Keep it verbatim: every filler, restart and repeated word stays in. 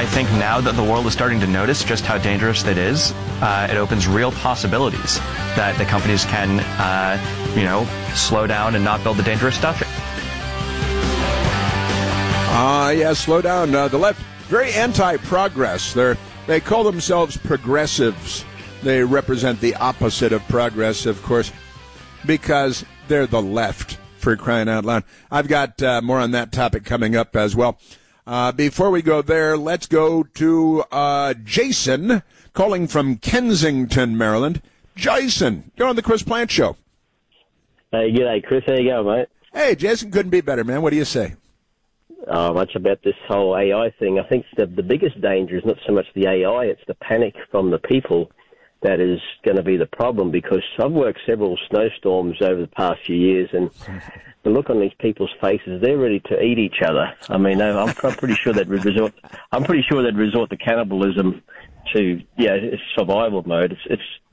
I think now that the world is starting to notice just how dangerous it is, uh, it opens real possibilities that the companies can, uh, you know, slow down and not build the dangerous stuff. Ah, uh, yeah, slow down. Uh, the left, very anti-progress. They're, they call themselves progressives. They represent the opposite of progress, of course, because they're the left, for crying out loud. I've got uh, more on that topic coming up as well. Uh, before we go there, let's go to uh, Jason, calling from Kensington, Maryland. Jason, you're on the Chris Plante Show. Hey, g'day, Chris. How you going, mate? Hey, Jason, couldn't be better, man. What do you say? Oh, much about this whole A I thing. I think the, the biggest danger is not so much the A I, it's the panic from the people that is going to be the problem, because I've worked several snowstorms over the past few years, and the look on these people's faces, they're ready to eat each other. I mean, I'm, I'm pretty sure they'd resort, I'm pretty sure they'd resort to cannibalism to, yeah, it's survival mode. It's, it's